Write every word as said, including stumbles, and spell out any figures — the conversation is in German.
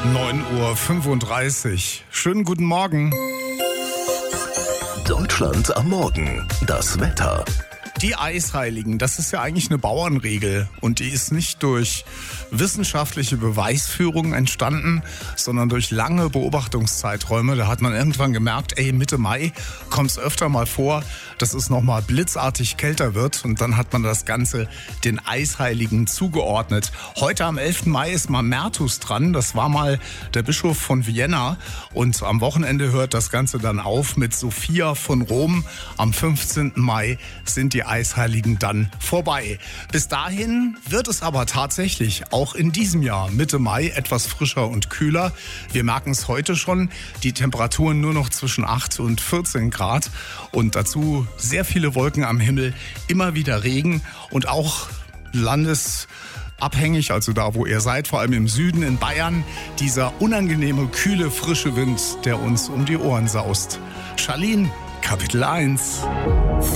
neun Uhr fünfunddreißig. Schönen guten Morgen. Deutschland am Morgen. Das Wetter. Die Eisheiligen, das ist ja eigentlich eine Bauernregel und die ist nicht durch wissenschaftliche Beweisführung entstanden, sondern durch lange Beobachtungszeiträume. Da hat man irgendwann gemerkt, ey, Mitte Mai kommt es öfter mal vor, dass es nochmal blitzartig kälter wird und dann hat man das Ganze den Eisheiligen zugeordnet. Heute am elften Mai ist Mamertus dran, das war mal der Bischof von Vienna und am Wochenende hört das Ganze dann auf mit Sophia von Rom. Am fünfzehnten Mai sind die Eisheiligen dann vorbei. Bis dahin wird es aber tatsächlich auch in diesem Jahr Mitte Mai etwas frischer und kühler. Wir merken es heute schon, die Temperaturen nur noch zwischen acht und vierzehn Grad und dazu sehr viele Wolken am Himmel, immer wieder Regen und auch landesabhängig, also da wo ihr seid, vor allem im Süden in Bayern, dieser unangenehme, kühle, frische Wind, der uns um die Ohren saust. Charlene, Kapitel eins.